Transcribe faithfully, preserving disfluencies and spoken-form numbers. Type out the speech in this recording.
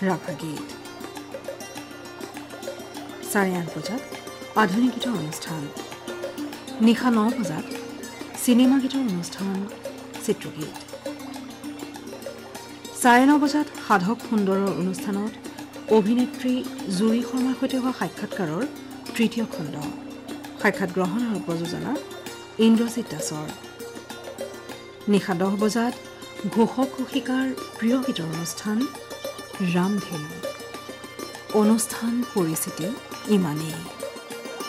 ৰাভা গীত। চাৰে আঠ বজাত আধুনিক গীতৰ অনুষ্ঠান। নিশা ন বজাত চিনেমা গীতৰ অনুষ্ঠান চিত্ৰগীত। চাৰে ন বজাত সাধক সুন্দৰৰ অনুষ্ঠানত অভিনেত্ৰী জুৰি শৰ্মাৰ সৈতে হোৱা সাক্ষাৎকাৰৰ তৃতীয় খণ্ড। সাক্ষাৎ গ্ৰহণ আৰু প্ৰযোজনা ইন্দ্ৰজিৎ দাসৰ। নিশা দহ বজাত ঘোষক ঘোষিকাৰ প্ৰিয় গীতৰ অনুষ্ঠান ৰামধেনু। অনুষ্ঠান পৰিস্থিতি ইমানেই।